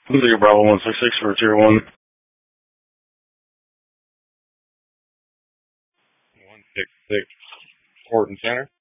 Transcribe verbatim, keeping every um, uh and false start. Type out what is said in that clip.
Zero Bravo one six six for tier one. one six six, Horton Center.